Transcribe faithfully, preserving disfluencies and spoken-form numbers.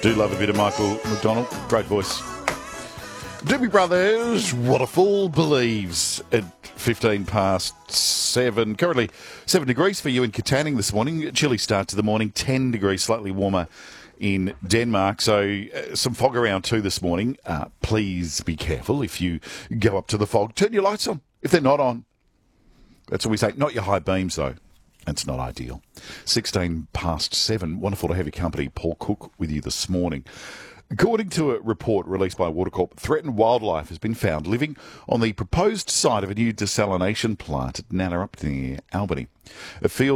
Do love a bit of Michael McDonald. Great voice. Doobie Brothers, What a Fool Believes, at fifteen past seven. Currently seven degrees for you in Katanning this morning. Chilly start to the morning, ten degrees, slightly warmer in Denmark. So uh, some fog around too this morning. Uh, please be careful if you go up to the fog. Turn your lights on if they're not on. That's what we say. Not your high beams, though. That's not ideal. sixteen past seven. Wonderful to have your company. Paul Cook with you this morning. According to a report released by Watercorp, threatened wildlife has been found living on the proposed site of a new desalination plant at Nannarup near Albany. A field